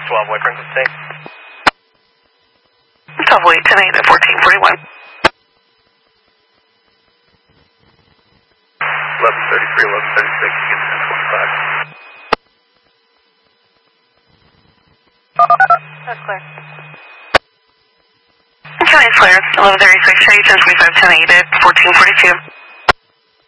12 White Franklin State. 12 White, 10-8 at 1441. 1133, 1136, against 1025. That's clear. County Flare, 1136, Chase, 1025, 10-8 at 1442.